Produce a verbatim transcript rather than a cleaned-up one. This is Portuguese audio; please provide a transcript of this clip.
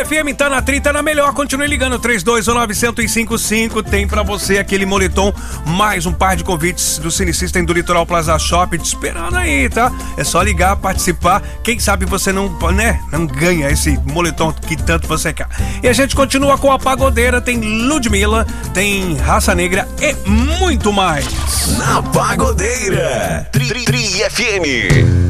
F M, tá na trinta, na melhor. Continue ligando, três dois nove zero zero cinco cinco. Tem pra você aquele moletom, mais um par de convites do Cine System do Litoral Plaza Shopping te esperando aí, tá? É só ligar, participar. Quem sabe você não, né, não ganha esse moletom que tanto você quer. E a gente continua com a Pagodeira, tem Ludmilla, tem Raça Negra e muito mais. Na Pagodeira, Tri, Tri F M.